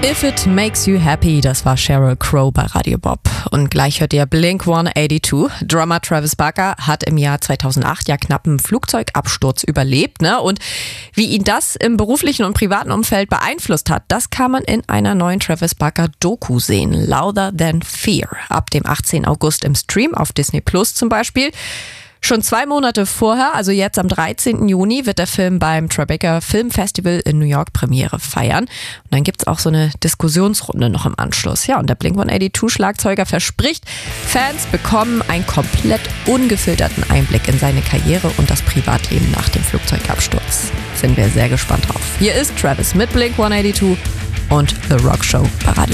If It Makes You Happy, das war Sheryl Crow bei Radio Bob. Und gleich hört ihr Blink-182. Drummer Travis Barker hat im Jahr 2008 ja knapp einen Flugzeugabsturz überlebt, ne? Und wie ihn das im beruflichen und privaten Umfeld beeinflusst hat, das kann man in einer neuen Travis Barker-Doku sehen. Louder Than Fear. Ab dem 18. August im Stream auf Disney Plus zum Beispiel. Schon 2 Monate vorher, also jetzt am 13. Juni, wird der Film beim Tribeca Film Festival in New York Premiere feiern. Und dann gibt's auch so eine Diskussionsrunde noch im Anschluss. Ja, und der Blink-182-Schlagzeuger verspricht, Fans bekommen einen komplett ungefilterten Einblick in seine Karriere und das Privatleben nach dem Flugzeugabsturz. Sind wir sehr gespannt drauf. Hier ist Travis mit Blink-182 und The Rock Show bei Radio